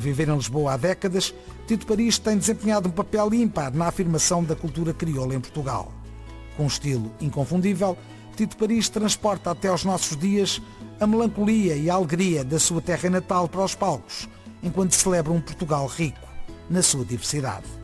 viver em Lisboa há décadas, Tito Paris tem desempenhado um papel ímpar na afirmação da cultura crioula em Portugal. Com um estilo inconfundível, Tito Paris transporta até aos nossos dias a melancolia e a alegria da sua terra natal para os palcos, enquanto celebra um Portugal rico na sua diversidade.